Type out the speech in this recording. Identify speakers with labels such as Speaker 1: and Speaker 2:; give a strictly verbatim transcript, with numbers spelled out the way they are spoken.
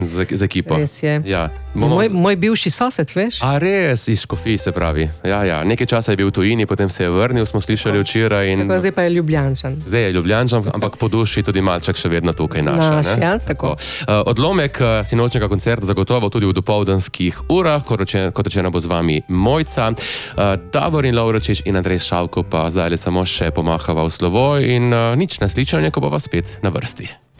Speaker 1: z, z ekipo.
Speaker 2: Res je.
Speaker 1: Ja.
Speaker 2: Bomo... Moj, moj bivši sosed, veš?
Speaker 1: A res, iz Škofij se pravi. Ja, ja. Nekaj časa je bil v tujini, potem se je vrnil, smo slišali včeraj. In...
Speaker 2: Tako, zdaj pa je Ljubljančan.
Speaker 1: Zdaj je Ljubljančan, ampak po duši tudi malček še vedno tukaj naša.
Speaker 2: Naš,
Speaker 1: ne?
Speaker 2: ja, tako.
Speaker 1: tako. Odlomek sinočnega koncerta zagotovo tudi v dopoldanskih urah, kot rečeno bo z vami Mojca. Davorin Lovročič in Andrej Šavko pa zdaj samo še pomahava v slovo in nič na slišanje, ko bova spet na vrsti.